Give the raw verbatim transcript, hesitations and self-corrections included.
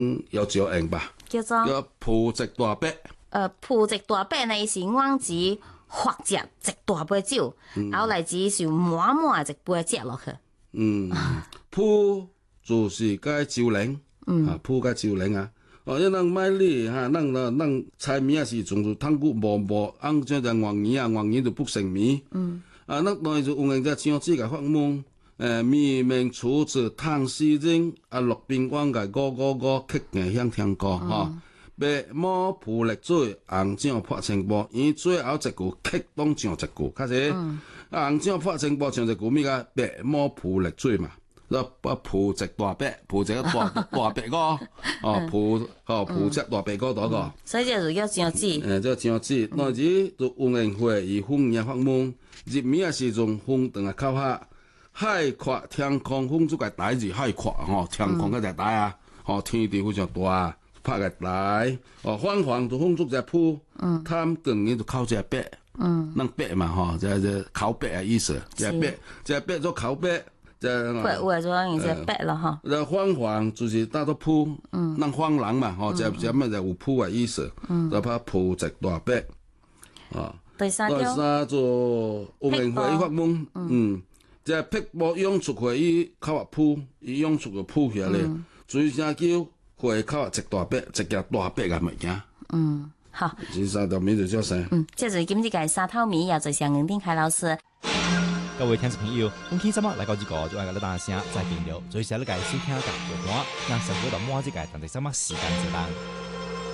嗯，有招應吧？ 叫做叫葡籍大伯。 呃，葡籍大伯呢是阮子或者一大杯酒，然後來自是滿滿一杯接落去。 嗯，葡就是個酒靈，啊，葡個酒靈啊。哦，因咱買哩哈，咱咱咱菜米啊是從就湯骨無無，按照隻黃魚啊，黃魚就不成米。嗯。啊，咱當然就用人隻醬汁個發問，誒，米面廚子湯絲蒸，啊，落冰光個個個個刻硬香聽過哈。白毛葡力水，紅醬拍青波，伊最後一句刻當上一句，開始。紅醬拍青波上一句咩個？白毛葡力水嘛。啊，葡籍大伯，葡籍大大伯哥，哦，葡哦葡籍大伯哥嗰個， 所以就叫醬汁。 誒，即係醬汁，那時就有人會以風嘢發夢，入面嘅時陣風等下靠下，海闊天空，風出個大字海闊，吼，天空嗰隻大啊，吼，天地非常大，拍個大，哦，泛泛就風出隻鋪，嗯，貪更嘅就靠隻伯，嗯，能伯嘛，吼，即係即係靠伯嘅意思，隻伯，隻伯做靠伯。即係會會做人隻白咯嗬， 那黃黃就是打到鋪，嗯，那黃狼嘛，吼，即係咩就有鋪嘅意思，嗯，就怕鋪籍大伯，啊， 第三第三做有人會發夢，嗯，即係劈波湧出去伊靠下鋪，伊湧出個鋪起嚟，最正叫會靠籍大伯，籍嘅大伯嘅物件， 嗯，好， 第三條名就叫啥？ 嗯，即係今日嘅沙頭米，又就上銀丁凱老師。 各位聽眾朋友，歡迎今日來到這個就愛個你大聲再見了，最時你介收聽嘅電話，讓上嗰度摸這個但係什麼時間就當。